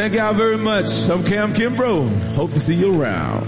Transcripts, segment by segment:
Thank y'all very much. I'm Cam Kimbrough. Hope to see you around.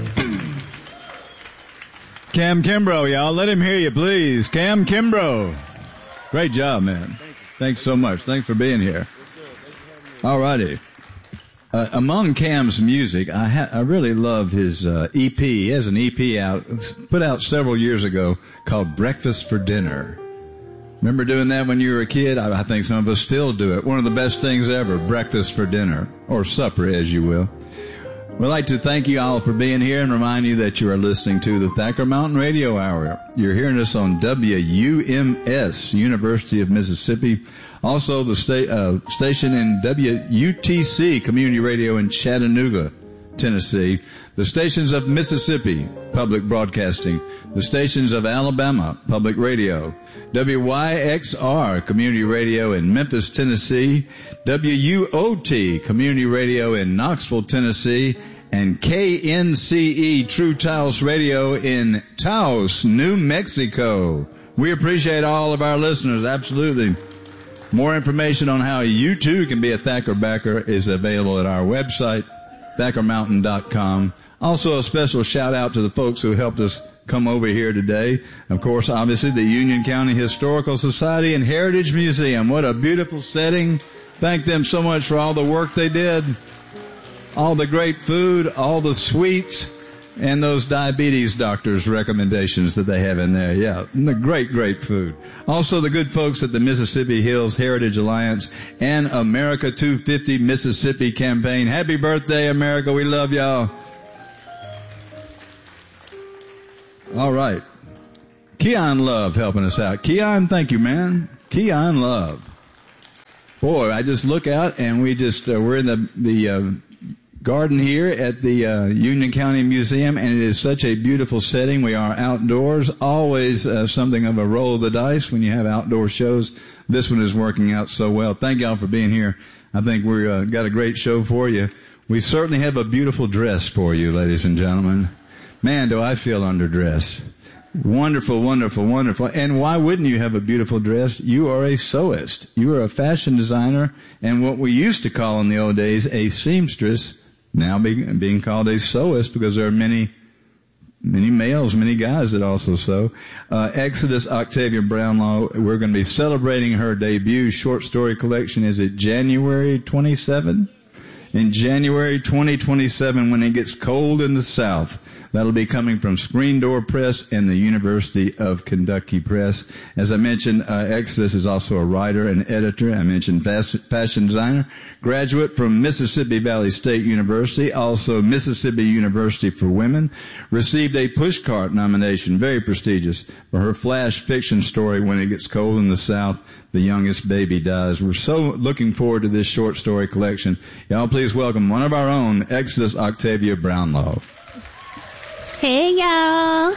Cam Kimbrough, y'all. Let him hear you, please. Cam Kimbrough. Great job, man. Thanks so much. Thanks for being here. All righty. Among Cam's music, I really love his EP. He has an EP put out several years ago called Breakfast for Dinner. Remember doing that when you were a kid? I think some of us still do it. One of the best things ever, breakfast for dinner, or supper, as you will. We'd like to thank you all for being here and remind you that you are listening to the Thacker Mountain Radio Hour. You're hearing us on WUMS, University of Mississippi. Also, the station in WUTC, Community Radio in Chattanooga, Tennessee. The stations of Mississippi, Public Broadcasting. The stations of Alabama, Public Radio. WYXR, Community Radio in Memphis, Tennessee. WUOT, Community Radio in Knoxville, Tennessee. And KNCE, True Taos Radio in Taos, New Mexico. We appreciate all of our listeners, absolutely. More information on how you too can be a Thacker backer is available at our website, ThackerMountain.com. Also a special shout out to the folks who helped us come over here today. Of course, obviously the Union County Historical Society and Heritage Museum. What a beautiful setting. Thank them so much for all the work they did. All the great food, all the sweets, and those diabetes doctors' recommendations that they have in there. Yeah, great, great food. Also the good folks at the Mississippi Hills Heritage Alliance and America 250 Mississippi campaign. Happy birthday, America. We love y'all. All right. Keon Love helping us out. Keon, thank you, man. Keon Love. Boy, I just look out and we're in the garden here at the Union County Museum, and it is such a beautiful setting. We are outdoors, always something of a roll of the dice when you have outdoor shows. This one is working out so well. Thank y'all for being here. I think we got a great show for you. We certainly have a beautiful dress for you, ladies and gentlemen. Man, do I feel underdressed. Wonderful, wonderful, wonderful. And why wouldn't you have a beautiful dress? You are a sewist. You are a fashion designer, and what we used to call in the old days a seamstress, now being called a sewist, because there are many males, many guys that also sew. Exodus Octavia Brownlaw, we're going to be celebrating her debut short story collection. Is it January 27? In January 2027, when it gets cold in the South. That'll be coming from Screen Door Press and the University of Kentucky Press. As I mentioned, Exodus is also a writer and editor. I mentioned fashion designer, graduate from Mississippi Valley State University, also Mississippi University for Women. Received a Pushcart nomination, very prestigious, for her flash fiction story, When It Gets Cold in the South, The Youngest Baby Dies. We're so looking forward to this short story collection. Y'all please welcome one of our own, Exodus Octavia Brownlaw. Hey, y'all.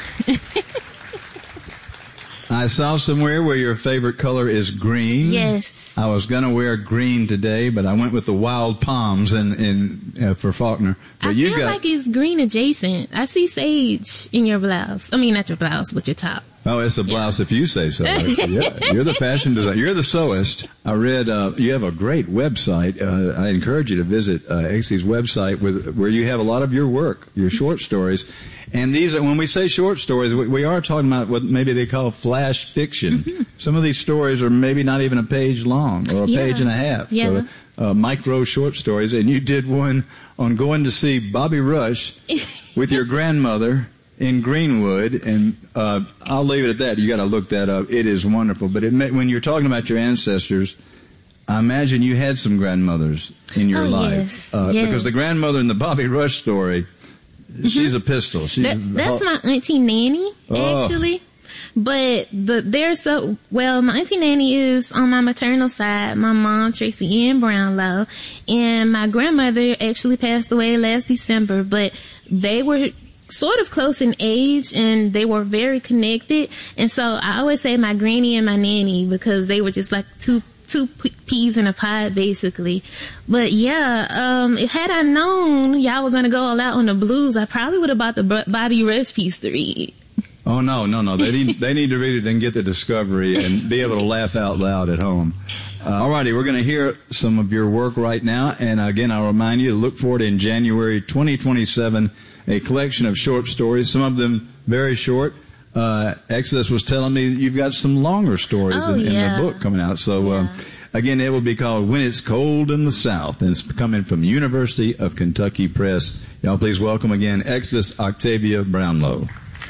I saw somewhere where your favorite color is green. Yes. I was going to wear green today, but I went with the wild palms for Faulkner. But I feel like it's green adjacent. I see sage in your blouse. I mean, not your blouse, but your top. Oh, it's a blouse if you say so. Yeah, you're the fashion designer. You're the sewist. I read you have a great website. I encourage you to visit Exy's website where you have a lot of your work, your short stories. And these are, when we say short stories, we are talking about what maybe they call flash fiction. Mm-hmm. Some of these stories are maybe not even a page long or a page and a half. Yeah. So, micro short stories. And you did one on going to see Bobby Rush with your grandmother in Greenwood. And, I'll leave it at that. You gotta look that up. It is wonderful. But when you're talking about your ancestors, I imagine you had some grandmothers in your life. Yes. Because the grandmother in the Bobby Rush story, she's a pistol. That's my Auntie Nanny, actually. But my Auntie Nanny is on my maternal side, my mom, Tracy Ann Brownlow, and my grandmother actually passed away last December, but they were sort of close in age and they were very connected. And so I always say my granny and my nanny because they were just like two peas in a pod, basically. But had I known y'all were going to go all out on the blues, I probably would have bought the Bobby Rush piece to read. Oh, Oh, no. They need to read it and get the discovery and be able to laugh out loud at home. All righty, we're going to hear some of your work right now. And again, I'll remind you to look forward in January 2027, a collection of short stories, some of them very short. Exodus was telling me that you've got some longer stories in the book coming out. So, again, it will be called When It's Cold in the South, and it's coming from University of Kentucky Press. Y'all please welcome again Exodus Octavia Brownlow.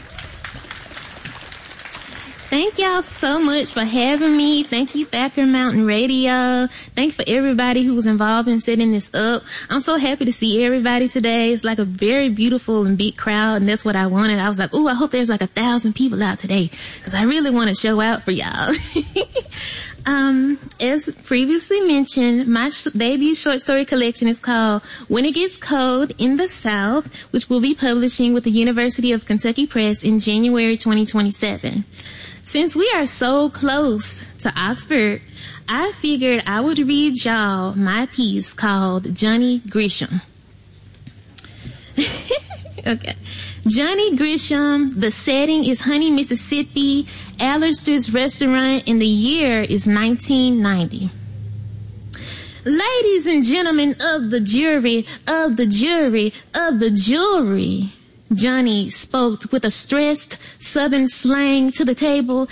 Thank y'all so much for having me. Thank you, Thacker Mountain Radio. Thank you for everybody who was involved in setting this up. I'm so happy to see everybody today. It's like a very beautiful and big crowd, and that's what I wanted. I was like, I hope there's like 1,000 people out today, because I really want to show out for y'all. As previously mentioned, my debut short story collection is called When It Gets Cold in the South, which will be publishing with the University of Kentucky Press in January 2027. Since we are so close to Oxford, I figured I would read y'all my piece called Johnny Grisham. Okay. Johnny Grisham, the setting is Honey, Mississippi, Alistair's restaurant, and the year is 1990. Ladies and gentlemen of the jury, Johnny spoke with a stressed southern slang to the table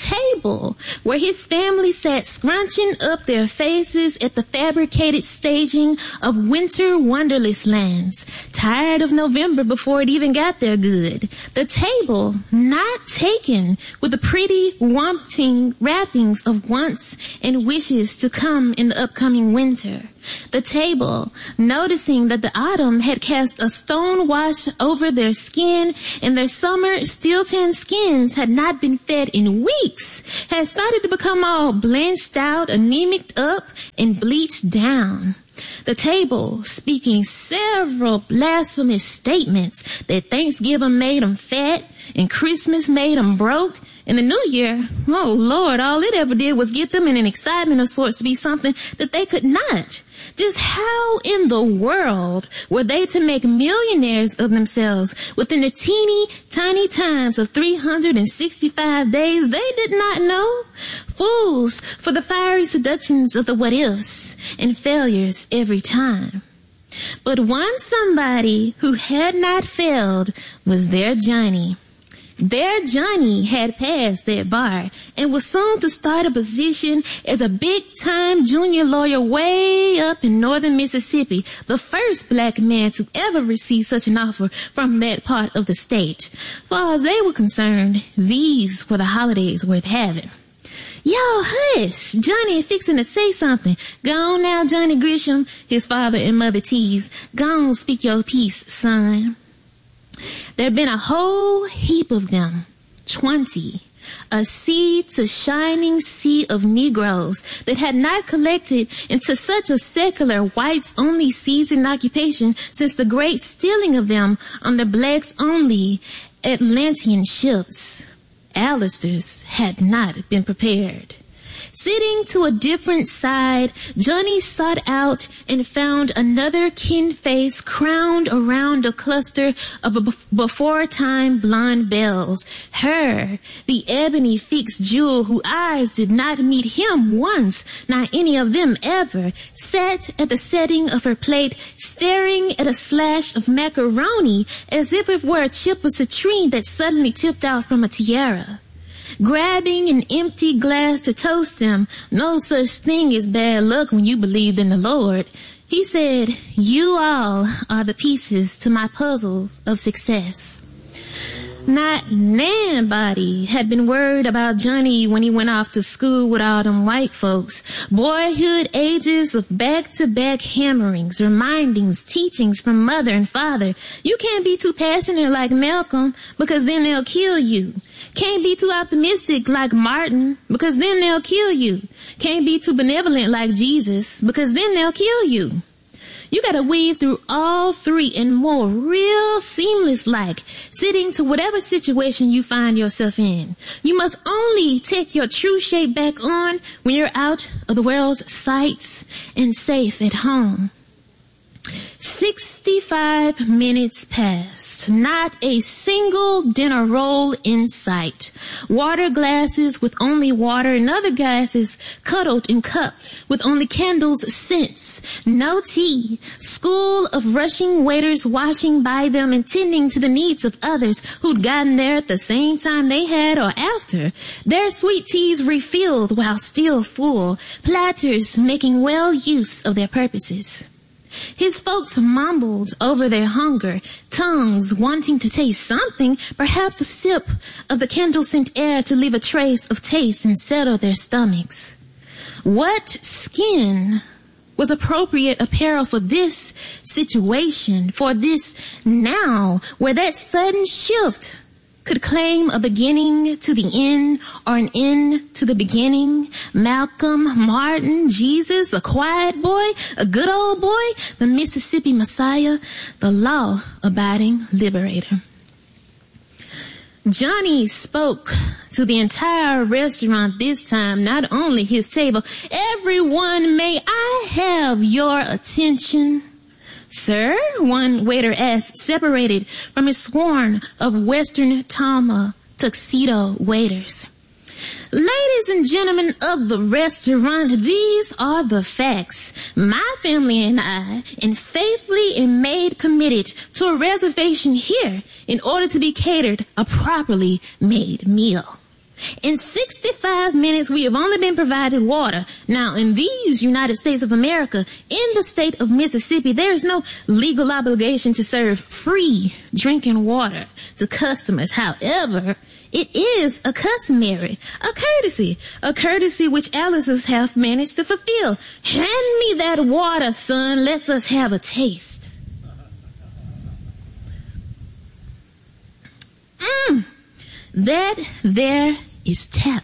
where his family sat scrunching up their faces at the fabricated staging of winter wonderless lands, tired of November before it even got there good. The table not taken with the pretty wanting wrappings of wants and wishes to come in the upcoming winter. The table, noticing that the autumn had cast a stone wash over their skin and their summer steel-tanned skins had not been fed in weeks, had started to become all blanched out, anemic up, and bleached down. The table, speaking several blasphemous statements that Thanksgiving made them fat and Christmas made them broke, and the New Year, oh Lord, all it ever did was get them in an excitement of sorts to be something that they could not. Just how in the world were they to make millionaires of themselves within the teeny tiny times of 365 days? They did not know. Fools for the fiery seductions of the what-ifs and failures every time. But one somebody who had not failed was their Johnny. Their Johnny had passed that bar and was soon to start a position as a big-time junior lawyer way up in northern Mississippi, the first black man to ever receive such an offer from that part of the state. Far as they were concerned, these were the holidays worth having. Yo, hush! Johnny fixing to say something. Go on now, Johnny Grisham, his father and mother teased. Go on, speak your piece, son. There'd been a whole heap of them, 20, a sea to shining sea of Negroes that had not collected into such a secular whites-only season occupation since the great stealing of them on the blacks-only Atlantean ships. Alistair's had not been prepared. Sitting to a different side, Johnny sought out and found another kin face crowned around a cluster of before-time blonde belles. Her, the ebony fixed jewel whose eyes did not meet him once, not any of them ever, sat at the setting of her plate, staring at a slash of macaroni as if it were a chip of citrine that suddenly tipped out from a tiara. Grabbing an empty glass to toast them, no such thing as bad luck when you believed in the Lord, he said, "You all are the pieces to my puzzle of success." Not nobody had been worried about Johnny when he went off to school with all them white folks. Boyhood ages of back-to-back hammerings, remindings, teachings from mother and father. You can't be too passionate like Malcolm because then they'll kill you. Can't be too optimistic like Martin because then they'll kill you. Can't be too benevolent like Jesus because then they'll kill you. You gotta weave through all three and more real seamless like, sitting to whatever situation you find yourself in. You must only take your true shape back on when you're out of the world's sights and safe at home. 65 minutes passed. Not a single dinner roll in sight. Water glasses with only water and other glasses cuddled and cupped with only candles' scents. No tea. School of rushing waiters washing by them and tending to the needs of others who'd gotten there at the same time they had or after. Their sweet teas refilled while still full. Platters making well use of their purposes. His folks mumbled over their hunger, tongues wanting to taste something, perhaps a sip of the candle-scent air to leave a trace of taste and settle their stomachs. What skin was appropriate apparel for this situation, for this now, where that sudden shift could claim a beginning to the end or an end to the beginning? Malcolm, Martin, Jesus, a quiet boy, a good old boy, the Mississippi Messiah, the law-abiding liberator. Johnny spoke to the entire restaurant this time, not only his table. Everyone, may I have your attention? Sir, one waiter asked, separated from his swarm of Western Tama tuxedo waiters. Ladies and gentlemen of the restaurant, these are the facts. My family and I, and faithfully and made committed to a reservation here in order to be catered a properly made meal. In 65 minutes, we have only been provided water. Now, in these United States of America, in the state of Mississippi, there is no legal obligation to serve free drinking water to customers. However, it is a courtesy which Alice's have managed to fulfill. Hand me that water, son. Let us have a taste. That there is tap.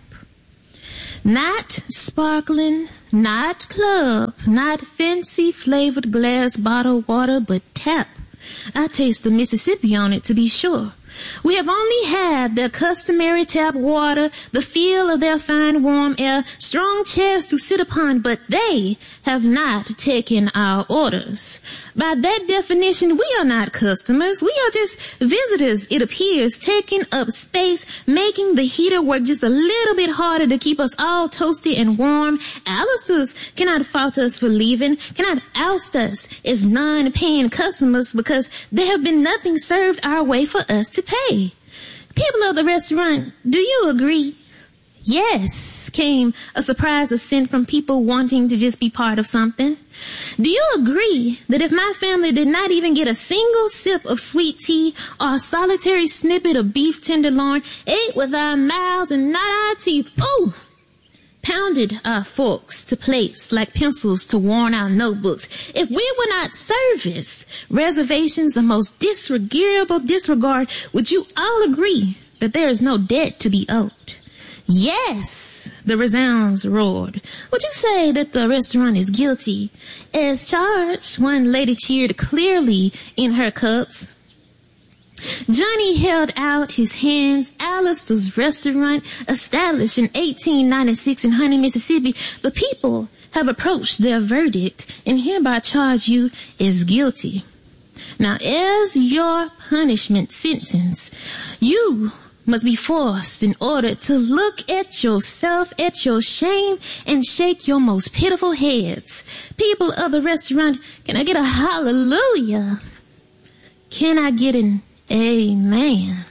Not sparkling, not club, not fancy flavored glass bottled water, but tap. I taste the Mississippi on it to be sure. We have only had their customary tap water, the feel of their fine warm air, strong chairs to sit upon, but they have not taken our orders. By that definition, we are not customers. We are just visitors, it appears, taking up space, making the heater work just a little bit harder to keep us all toasty and warm. Alice's cannot fault us for leaving, cannot oust us as non-paying customers because there have been nothing served our way for us to pay. People of the restaurant, do you agree? Yes, came a surprise assent from people wanting to just be part of something. Do you agree that if my family did not even get a single sip of sweet tea or a solitary snippet of beef tenderloin, ate with our mouths and not our teeth, pounded our forks to plates like pencils to worn out notebooks, if we were not serviced reservations of most disregardable disregard, would you all agree that there is no debt to be owed? Yes, the resounds roared. Would you say that the restaurant is guilty as charged? One lady cheered clearly in her cups. Johnny held out his hands. Alice's restaurant, established in 1896 in Honey, Mississippi. The people have approached their verdict and hereby charge you as guilty. Now, as your punishment sentence, you must be forced in order to look at yourself, at your shame, and shake your most pitiful heads. People of the restaurant, can I get a hallelujah? Can I get an amen?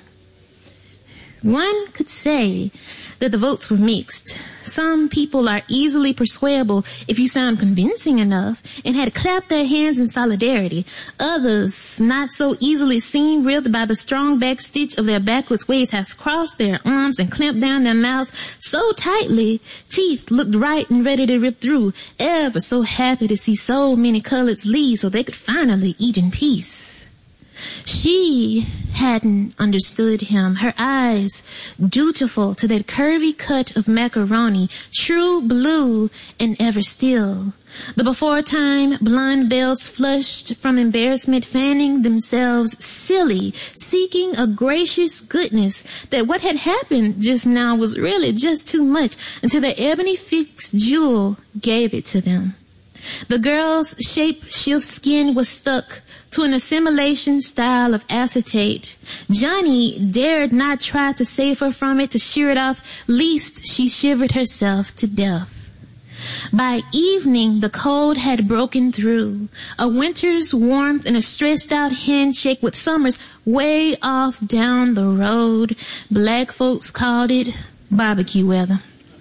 One could say that the votes were mixed. Some people are easily persuadable if you sound convincing enough and had clapped their hands in solidarity. Others, not so easily seen, ripped by the strong back stitch of their backwards ways, have crossed their arms and clamped down their mouths so tightly, teeth looked right and ready to rip through, ever so happy to see so many coloreds leave so they could finally eat in peace. She hadn't understood him. Her eyes, dutiful to that curvy cut of macaroni, true blue and ever still. The before-time blonde bells flushed from embarrassment, fanning themselves silly, seeking a gracious goodness that what had happened just now was really just too much until the ebony fixed jewel gave it to them. The girl's shape-shift skin was stuck to an assimilation style of acetate. Johnny dared not try to save her from it, to shear it off, lest she shivered herself to death. By evening, the cold had broken through. A winter's warmth and a stretched-out handshake with summers way off down the road. Black folks called it barbecue weather.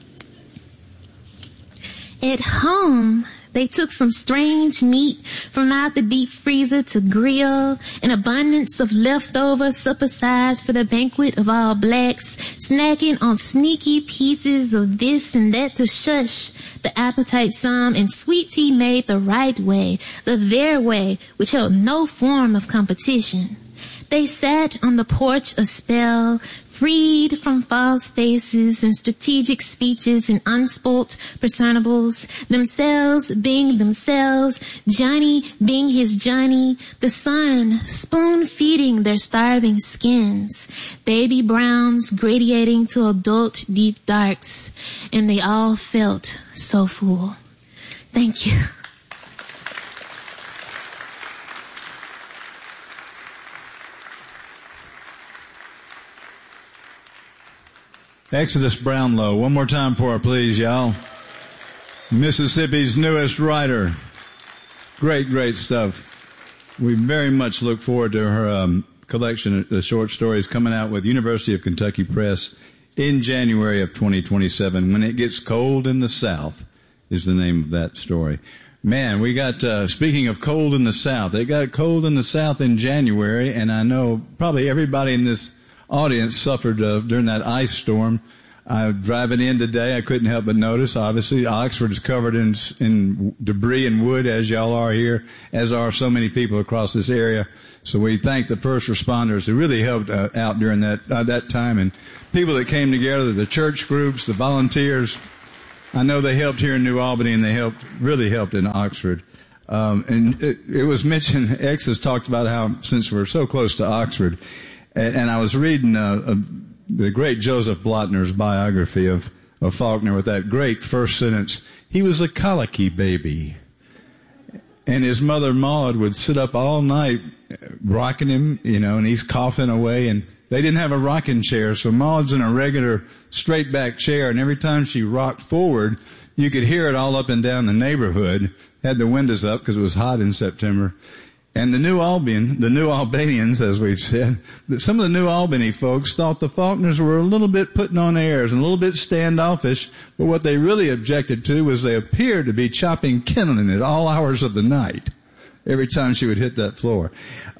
At home, they took some strange meat from out the deep freezer to grill, an abundance of leftover supper size for the banquet of all blacks, snacking on sneaky pieces of this and that to shush the appetite some, and sweet tea made the right way, the their way, which held no form of competition. They sat on the porch a spell, freed from false faces and strategic speeches and unspoilt personables, themselves being themselves, Johnny being his Johnny, the sun spoon-feeding their starving skins, baby browns gradiating to adult deep darks, and they all felt so full. Thank you. Exodus Brownlow. One more time for her, please, y'all. Mississippi's newest writer. Great, great stuff. We very much look forward to her collection of short stories coming out with University of Kentucky Press in January of 2027. When It Gets Cold in the South is the name of that story. Man, we got, speaking of cold in the South, they got cold in the South in January, and I know probably everybody in this audience suffered during that ice storm. Driving in today, I couldn't help but notice, obviously, Oxford is covered in debris and wood, as y'all are here, as are so many people across this area. So we thank the first responders who really helped out during that time, and people that came together, the church groups, the volunteers. I know they helped here in New Albany, and they really helped in Oxford. And it was mentioned, X has talked about how, since we're so close to Oxford, and I was reading the great Joseph Blotner's biography of Faulkner with that great first sentence. He was a colicky baby. And his mother Maud would sit up all night rocking him, and he's coughing away, and they didn't have a rocking chair, so Maud's in a regular straight back chair, and every time she rocked forward, you could hear it all up and down the neighborhood. Had the windows up because it was hot in September. And the New Albanians, as we've said, some of the New Albany folks thought the Faulkners were a little bit putting on airs and a little bit standoffish, but what they really objected to was they appeared to be chopping kindling at all hours of the night, every time she would hit that floor.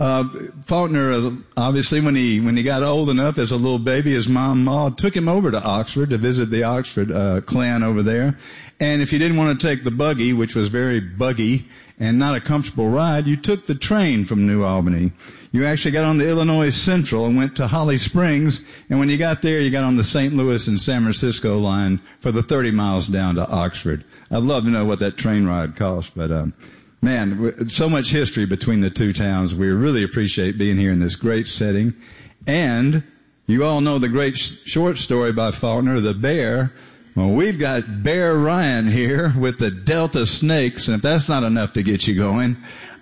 Faulkner, obviously, when he got old enough as a little baby, his mom, Maud, took him over to Oxford to visit the Oxford clan over there. And if you didn't want to take the buggy, which was very buggy and not a comfortable ride, you took the train from New Albany. You actually got on the Illinois Central and went to Holly Springs, and when you got there, you got on the St. Louis and San Francisco line for the 30 miles down to Oxford. I'd love to know what that train ride cost, but man, so much history between the two towns. We really appreciate being here in this great setting. And you all know the great short story by Faulkner, The Bear. Well, we've got Bear Ryan here with the Delta Snakes, and if that's not enough to get you going,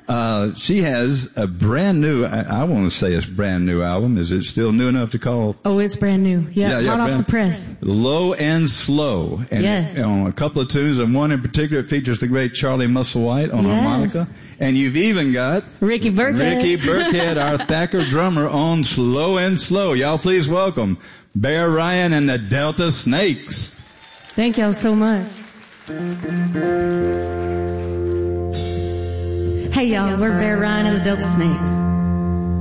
she has a brand new, I want to say it's brand new album. Is it still new enough to call? Oh, it's brand new. Yeah, hot off the press. Low and Slow. And yes. On a couple of tunes, and one in particular features the great Charlie Musselwhite on harmonica. And you've even got Ricky Burkhead, our Thacker drummer, on Slow and Slow. Y'all please welcome Bear Ryan and the Delta Snakes. Thank y'all so much. Hey y'all, we're Bear Ryan and the Delta Snakes.